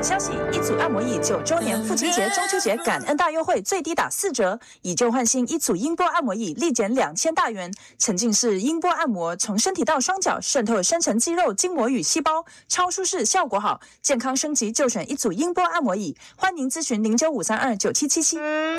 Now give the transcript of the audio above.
消息，一组按摩椅9周年、父亲节、中秋节感恩大优惠，最低打4折，以旧换新，一组音波按摩椅立减2000大元。沉浸式音波按摩，从身体到双脚，渗透深层肌肉、筋膜与细胞，超舒适，效果好，健康升级就选一组音波按摩椅。欢迎咨询0953297777。